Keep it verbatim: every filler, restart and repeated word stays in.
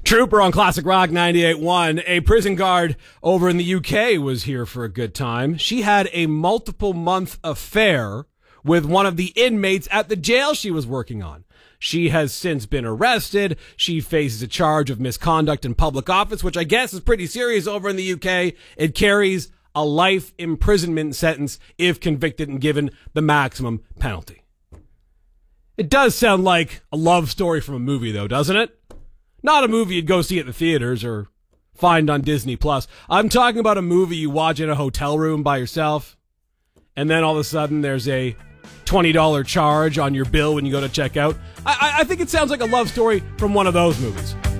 Trooper on Classic Rock ninety-eight point one. A prison guard over in the U K was here for a good time. She had a multiple month affair with one of the inmates at the jail she was working on. She has since been arrested. She faces a charge of misconduct in public office, which I guess is pretty serious over in the U K. It carries a life imprisonment sentence if convicted and given the maximum penalty. It does sound like a love story from a movie, though, doesn't it? Not a movie you'd go see at the theaters or find on Disney Plus. I'm talking about a movie you watch in a hotel room by yourself, and then all of a sudden there's a twenty dollars charge on your bill when you go to check out. I, I think it sounds like a love story from one of those movies.